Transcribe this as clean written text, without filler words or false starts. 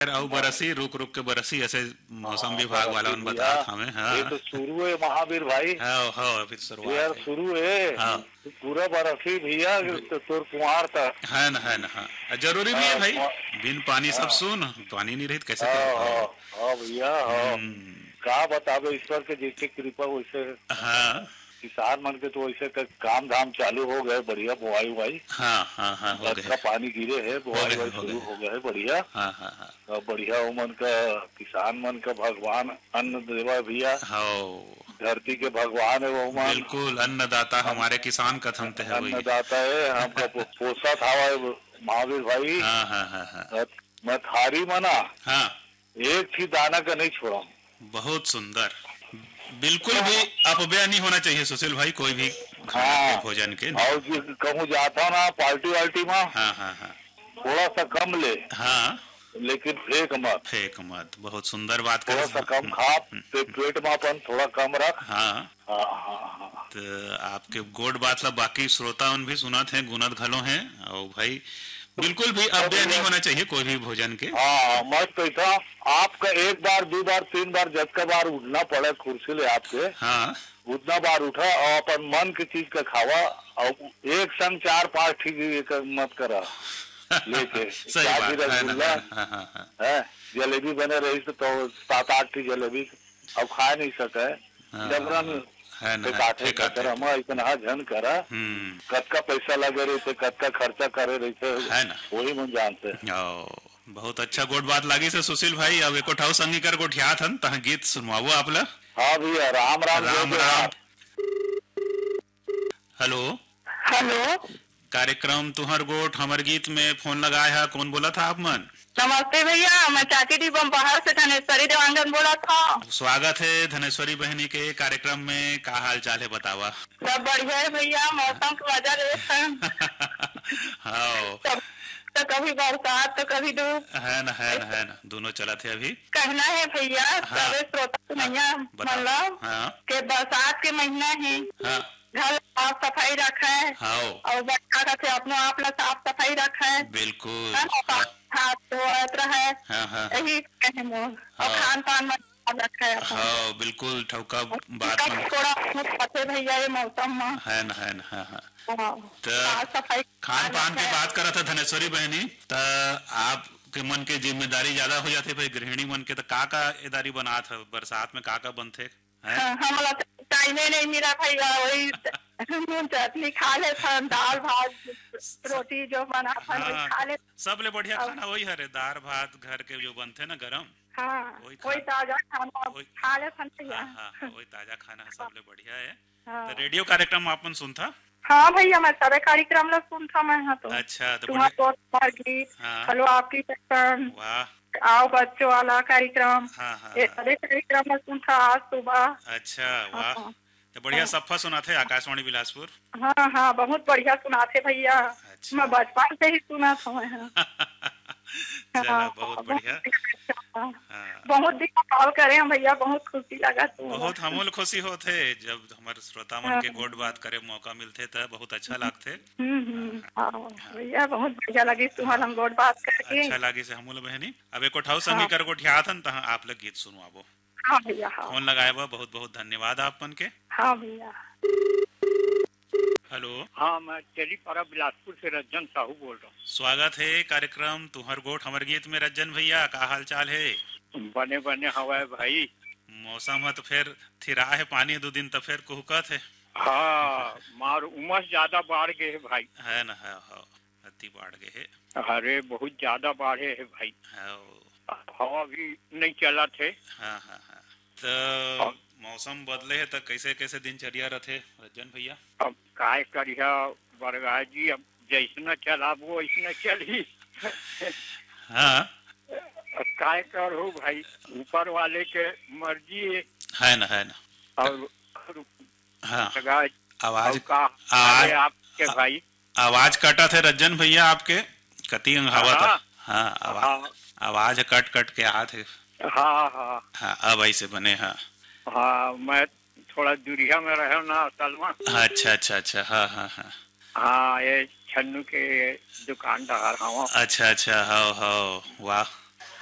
और बरसी रुक रुक के बरसी ऐसे मौसम विभाग वाला बरसी उन भैया, बतात हमें। ये हाँ तो शुरू है महावीर भाई। हाँ फिर ये यार शुरुआत है। शुरू है। हाँ तो पूरा बरसी भैया तो तोर कुंवार तक। है ना हाँ। जरूरी भी है हाँ भाई। कुंवार- बिन पानी सब हाँ सुन, पानी नहीं रही तो कैसे हाँ कर। हाँ हाँ भैया हाँ। हम्म। का बतावे ईश्वर के जैसे कृपा वैसे हाँ किसान मन के तो वैसे काम धाम चालू हो गए बढ़िया बुआई उवाई। हाँ हो छत गए का पानी गिरे है बुआई उवाई हो शुरू गए। हो गए बढ़िया। हाँ और बढ़िया वो मन का किसान मन का भगवान अन्न देवा भैया। हाँ धरती के भगवान है वो मन। बिल्कुल अन्नदाता हम हमारे किसान कथम ते है वही। अन्नदाता है हमका पोसा था महावीर भाई। हाँ मत हारी मना हाँ एक थी दाना का नहीं छोड़ा। बहुत सुंदर। बिल्कुल भी अपव्यय नहीं होना चाहिए सुशील भाई, कोई भी खाना के हाँ भोजन के। और कहूँ जाता ना पार्टी वार्टी में हाँ थोड़ा सा कम ले हाँ लेकिन फेंक मत। फेंक मत, बहुत सुंदर बात थोड़ा कर। सा कम खा पेट में अपन थोड़ा कम रख। हाँ हाँ हाँ हाँ तो आपके गोड बात ला बाकी श्रोता उन भी सुनत हैं, गुनत घलो हैं। और भाई बिल्कुल भी अपव्यय नहीं होना चाहिए कोई भी भोजन के। हाँ मत पैसा आपका एक बार दो बार तीन बार जितना बार उठना पड़े कुर्सी ले आपके हाँ उतना बार उठा और अपन मन की चीज का खावा। और एक संग चार पांच ठीक मत करा लेके सही चार बात की है ना। रसगुल्ला हाँ है जलेबी बने रही तो सात आठ की जलेबी अब खा नहीं सके डबरा में है ना काटे फेंकाते। हम इतना झन करा कतका पैसा लगे रही थे कतका खर्चा करे रही थे है ना। वही मन जानते। बहुत अच्छा गोड बात लागी से सुशील भाई। अब एको ठाव संगी कर गोठिया थन तह गीत सुनवाओ आप ला। हाँ भैया राम राम राम जय जय राम। राम। हेलो हेलो कार्यक्रम तुहर गोठ हमर गीत में फोन लगाया है, कौन बोला था आप मन? नमस्ते भैया, मैं चाची डी बम बाहर से धनेश्वरी देवांगन बोला था। स्वागत है धनेश्वरी बहनी के कार्यक्रम में। का हाल चाल है बतावा? सब बढ़िया है भैया, मौसम की वजह रेस है। हाँ तो कभी बरसात तो कभी धूप है ना दोनों चला थे अभी। कहना है भैया हाँ। सारे श्रोता को भैया मतलब हाँ के बरसात के महीना है हाँ घर साफ सफाई रखा है हाँ और बच्चा का अपने आप ला साफ सफाई रखा है बिल्कुल। हाथ धोत रहा है हाँ यही कहे मोर और हाँ। खान पान में ध्यान रखा है अपन। हाँ बिल्कुल ठौका बात कब में थोड़ा पते भैया ये मौसम में है ना हाँ हाँ, तो साफ सफाई खान पान के बात करा था धनेश्वरी बहनी। तो आप के मन के जिम्मेदारी ज्यादा हो जाते भाई गृहिणी मन के। तो का एदारी बना था बरसात में का बनते हैं? हमला टाइम नहीं मिला भैया वही नून चटनी खा ले था दाल भात रोटी जो बना था वही खा ले। सबले बढ़िया खाना वही हरे दाल भात घर के जो बनते ना गरम। हाँ वही ताजा खाना खा ले था भैया। वही ताजा खाना सबले बढ़िया है। हाँ। तो रेडियो कार्यक्रम आपन सुनता? हाँ भैया मैं सारे कार्यक्रम ला सुनता मैं। हाँ तो अच्छा तो तुम्हारा गीत हाँ। हेलो आपकी पसंद वाह आओ बच्चों वाला कार्यक्रम हाँ ये सारे कार्यक्रम में सुनता आज सुबह। अच्छा वाह। तो बढ़िया सफा सुना थे आकाशवाणी बिलासपुर। हाँ हाँ बहुत बढ़िया सुनाते भैया। अच्छा। मैं बचपन से ही सुना था मैं। चला बहुत बढ़िया। बहुत दिन कॉल करे हम भैया, बहुत खुशी लगा। बहुत हमूल खुशी होते जब हमारे श्रोता मन के गोड बात करे मौका मिलते तो बहुत अच्छा लगते। भैया बहुत बढ़िया लगी तुम्हारा हम गोड बात करके। अच्छा लगी से हमूल बहनी। अब एको ठाव संगी कर गोठिया थन तह आप लोग गीत सुनवाबो। हाँ भैया हाँ। फोन लगाए बहुत बहुत धन्यवाद आपन के। हाँ भैया। हेलो हाँ मैं टेलीपारा बिलासपुर से रज्जन साहू बोल रहा हूँ। स्वागत है कार्यक्रम तुहर गोठ हमर गीत में। रज्जन भैया का हाल चाल है? बने बने हवा है भाई। मौसम है तो फिर थिरा है पानी 2 दिन तो फिर कुहकत है। हाँ मार उमस ज्यादा बढ़ गए है भाई। है ना हाँ अति बढ़ गए है। अरे बहुत ज्यादा बढ़े है भाई। हवा भी नहीं चला थे। हाँ तो मौसम बदले है तो कैसे कैसे दिनचर्या रहते रज्जन भैया? अब काय करिया बरगाह जी, अब जैसना चलाबो वैसना चली। हाँ काय करो भाई, ऊपर वाले के मर्जी है ना और हाँ आवाज आपके भाई आवाज कटा थे रज्जन भैया आपके कति हवा था। हाँ आवाज कट कट के आते। हाँ अब ऐसे बने। हाँ मैं थोड़ा दूरिया में रहे ना सलमा। अच्छा हाँ ये छन्नू के दुकानदार। हाँ अच्छा हाँ वाह।